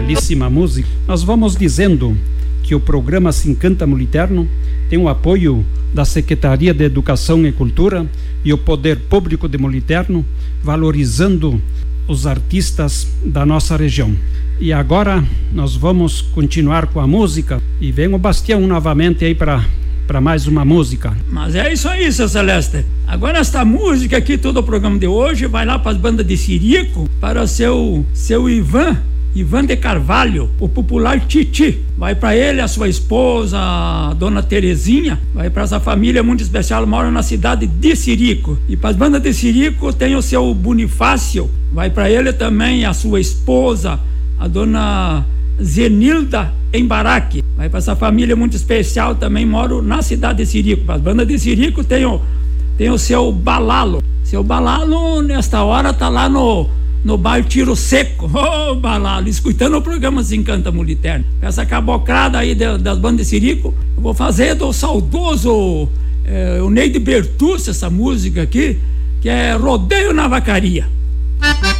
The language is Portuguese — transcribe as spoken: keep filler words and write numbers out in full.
belíssima música. Nós vamos dizendo que o programa Se Encanta Moliterno tem o apoio da Secretaria de Educação e Cultura e o Poder Público de Moliterno, valorizando os artistas da nossa região. E agora nós vamos continuar com a música e vem o Bastião novamente aí para para mais uma música. Mas é isso aí, seu Celeste. Agora esta música aqui, todo o programa de hoje, vai lá para as bandas de Sirico, para o seu, seu Ivan, Ivan de Carvalho, o popular Titi. Vai para ele, a sua esposa, a dona Terezinha, vai para essa família muito especial, mora na cidade de Sirico. E para as bandas de Sirico tem o seu Bonifácio, vai para ele também a sua esposa, a dona Zenilda Embaraque. Vai para essa família muito especial, também moro na cidade de Sirico. Para as bandas de Sirico tem o, tem o seu Balalo. Seu Balalo, nesta hora, tá lá no, no bairro Tiro Seco. Ô, oh, Balalo, escutando o programa Se Encanta Moliterno. Essa cabocrada aí de, das bandas de Sirico, eu vou fazer do saudoso é, o Neide Bertucci, essa música aqui, que é Rodeio na Vacaria.